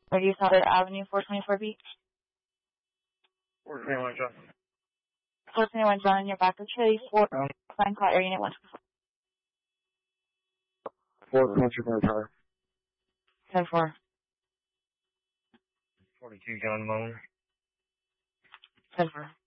Radio Southern Avenue, 424B. 421 John. 421 John in your back of Chili, 4, flying call area unit 124. 421 Power. 10-4. 42 John Moan. 10-4.